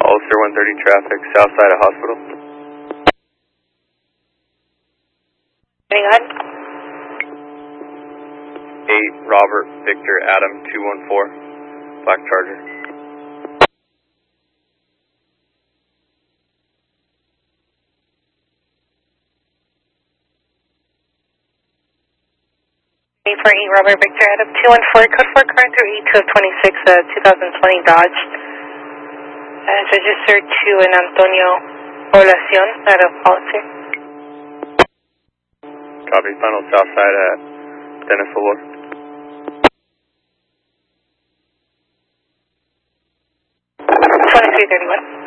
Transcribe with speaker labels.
Speaker 1: Ulster 130 traffic, south side of hospital.
Speaker 2: Hang on.
Speaker 1: 8 Robert Victor Adam 214, Black Charger.
Speaker 2: For 8 Robert Victor Adam 214, code 4 car through E2 of 26, 2020 Dodge. It's registered to an Antonio Poblacion out of policy.
Speaker 1: Copy, final south side at Dennis Lord.
Speaker 2: 2331.